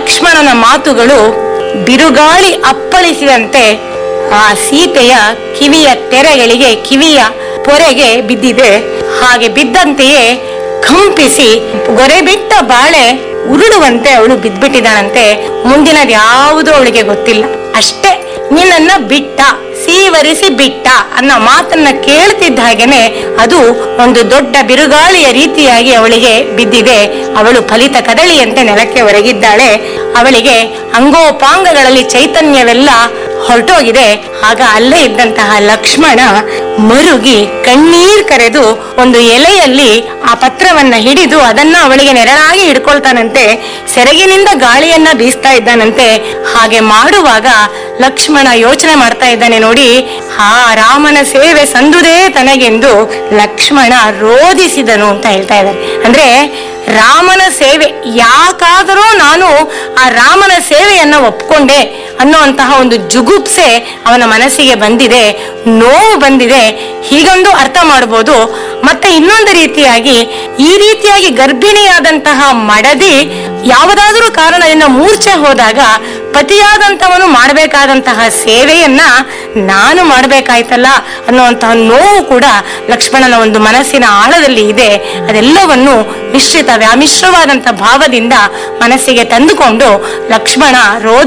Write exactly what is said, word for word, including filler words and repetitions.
ಲಕ್ಷ್ಮಣನ ಮಾತುಗಳು ಬಿರುಗಾಳಿ ಅಪ್ಪಳಿಸಿದಂತೆ ಆ ಸೀತೆಯ ಕಿವಿಯ ತೆರೆಗಳಿಗೆ, ಕಿವಿಯ ಪೊರೆಗೆ ಬಿದ್ದಿದೆ. ಹಾಗೆ ಬಿದ್ದಂತೆಯೇ ಕಂಪಿಸಿ ಗೊರೆ ಬಿಟ್ಟ ಬಾಳೆ ಉರುಳುವಂತೆ ಅವಳು ಬಿದ್ಬಿಟ್ಟಿದ್ದಾಳಂತೆ. ಮುಂದಿನದು ಯಾವುದೂ ಅವಳಿಗೆ ಗೊತ್ತಿಲ್ಲ. ಅಷ್ಟೇ, ನಿನ್ನನ್ನ ಬಿಟ್ಟ, ಸೀವರಿಸಿ ಬಿಟ್ಟ ಅನ್ನೋ ಮಾತನ್ನ ಕೇಳ್ತಿದ್ದ ಹಾಗೇನೆ ಅದು ಒಂದು ದೊಡ್ಡ ಬಿರುಗಾಳಿಯ ರೀತಿಯಾಗಿ ಅವಳಿಗೆ ಬಿದ್ದಿದೆ. ಅವಳು ಫಲಿತ ಕದಳಿಯಂತೆ ನೆಲಕ್ಕೆ ಒರಗಿದ್ದಾಳೆ. ಅವಳಿಗೆ ಅಂಗೋಪಾಂಗಗಳಲ್ಲಿ ಚೈತನ್ಯವೆಲ್ಲ ಹೊರಟೋಗಿದೆ. ಆಗ ಅಲ್ಲೇ ಇದ್ದಂತಹ ಲಕ್ಷ್ಮಣ ಮರುಗಿ ಕಣ್ಣೀರ್ ಕರೆದು ಒಂದು ಎಲೆಯಲ್ಲಿ ಆ ಪತ್ರವನ್ನ ಹಿಡಿದು ಅದನ್ನ ಅವಳಿಗೆ ನೆರಳಾಗಿ ಹಿಡ್ಕೊಳ್ತಾನಂತೆ. ಸೆರಗಿನಿಂದ ಗಾಳಿಯನ್ನ ಬೀಸ್ತಾ ಇದ್ದಾನಂತೆ. ಹಾಗೆ ಮಾಡುವಾಗ ಲಕ್ಷ್ಮಣ ಯೋಚನೆ ಮಾಡ್ತಾ ಇದ್ದಾನೆ, ನೋಡಿ, ಆ ರಾಮನ ಸೇವೆ ಸಂದುದೇ ತನಗೆಂದು ಲಕ್ಷ್ಮಣ ರೋಧಿಸಿದನು ಅಂತ ಹೇಳ್ತಾ ಇದ್ದಾರೆ. ಅಂದ್ರೆ ರಾಮನ ಸೇವೆ ಯಾಕಾದರೂ ನಾನು ಆ ರಾಮನ ಸೇವೆಯನ್ನ ಒಪ್ಕೊಂಡೆ ಅನ್ನುವಂತಹ ಒಂದು ಜುಗುಪ್ಸೆ ಅವನ ಮನಸ್ಸಿಗೆ ಬಂದಿದೆ, ನೋವು ಬಂದಿದೆ. ಹೀಗೊಂದು ಅರ್ಥ ಮಾಡಬಹುದು. ಮತ್ತೆ ಇನ್ನೊಂದು ರೀತಿಯಾಗಿ, ಈ ರೀತಿಯಾಗಿ ಗರ್ಭಿಣಿಯಾದಂತಹ ಮಡದಿ ಯಾವುದಾದರೂ ಕಾರಣದಿಂದ ಮೂರ್ಛೆ ಹೋದಾಗ ಪತಿಯಾದಂಥವನು ಮಾಡಬೇಕಾದಂತಹ ಸೇವೆಯನ್ನ ನಾನು ಮಾಡಬೇಕಾಯ್ತಲ್ಲ ಅನ್ನುವಂತಹ ನೋವು ಕೂಡ ಲಕ್ಷ್ಮಣನ ಒಂದು ಮನಸ್ಸಿನ ಆಳದಲ್ಲಿ ಇದೆ. ಅದೆಲ್ಲವನ್ನು ಮಿಶ್ರಿತ ವ್ಯಾಮಿಶ್ರವಾದಂತಹ ಭಾವದಿಂದ ಮನಸ್ಸಿಗೆ ತಂದುಕೊಂಡು ಲಕ್ಷ್ಮಣ ರೋಧ